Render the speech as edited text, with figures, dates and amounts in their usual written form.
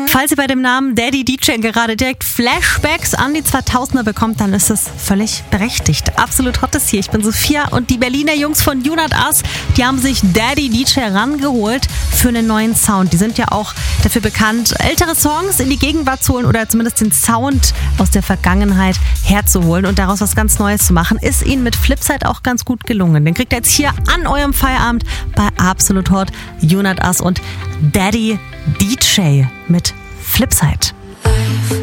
Falls ihr bei dem Namen Daddy DJ gerade direkt Flashbacks an die 2000er bekommt, dann ist es völlig berechtigt. Absolut hot ist hier. Ich bin Sophia und die Berliner Jungs von You Not Us, die haben sich Daddy DJ rangeholt für einen neuen Sound. Die sind ja auch dafür bekannt, ältere Songs in die Gegenwart zu holen oder zumindest den Sound aus der Vergangenheit herzuholen und daraus was ganz Neues zu machen. Ist ihnen mit Flipside auch ganz gut gelungen. Den kriegt ihr jetzt hier an eurem Feierabend bei Absolut Hot, You Not Us und Daddy DJ mit Flipside.